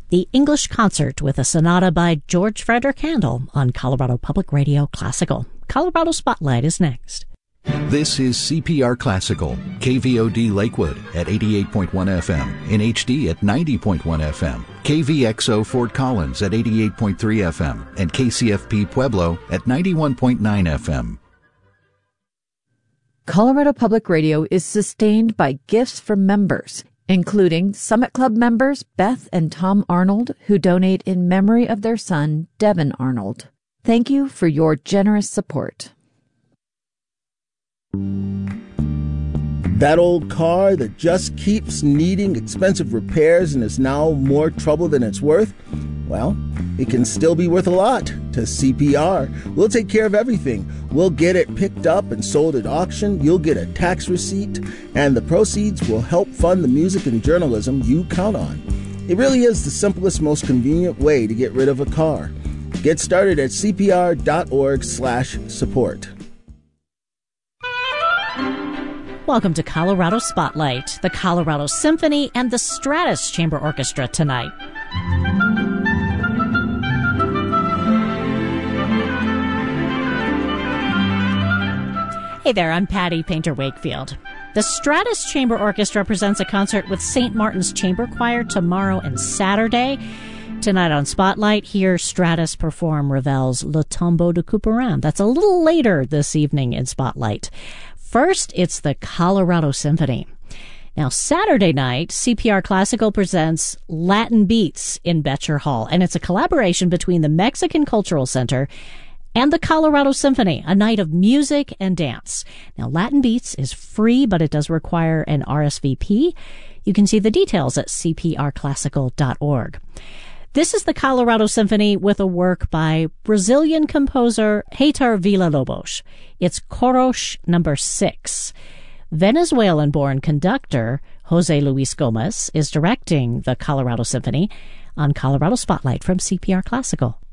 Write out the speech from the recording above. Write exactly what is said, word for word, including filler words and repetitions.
the English Concert with a sonata by George Frederick Handel on Colorado Public Radio Classical. Colorado Spotlight is next. This is C P R Classical, K V O D Lakewood at eighty-eight point one F M, in H D at ninety point one F M, K V X O Fort Collins at eighty-eight point three F M, and K C F P Pueblo at ninety-one point nine F M. Colorado Public Radio is sustained by gifts from members, including Summit Club members Beth and Tom Arnold, who donate in memory of their son, Devin Arnold. Thank you for your generous support. That old car that just keeps needing expensive repairs and is now more trouble than it's worth? Well, it can still be worth a lot to C P R. We'll take care of everything. We'll get it picked up and sold at auction. You'll get a tax receipt, and the proceeds will help fund the music and journalism you count on. It really is the simplest, most convenient way to get rid of a car. Get started at C P R dot org slash support. Welcome to Colorado Spotlight, the Colorado Symphony and the Stratus Chamber Orchestra tonight. Hey there, I'm Patty Painter Wakefield. The Stratus Chamber Orchestra presents a concert with Saint Martin's Chamber Choir tomorrow and Saturday. Tonight on Spotlight, hear Stratus perform Ravel's Le Tombeau de Couperin. That's a little later this evening in Spotlight. First, it's the Colorado Symphony. Now, Saturday night, C P R Classical presents Latin Beats in Betcher Hall, and it's a collaboration between the Mexican Cultural Center and the Colorado Symphony, a night of music and dance. Now, Latin Beats is free, but it does require an R S V P. You can see the details at C P R classical dot org. This is the Colorado Symphony with a work by Brazilian composer Heitor Villa-Lobos. It's Korosh number six. Venezuelan-born conductor Jose Luis Gomez is directing the Colorado Symphony on Colorado Spotlight from C P R Classical.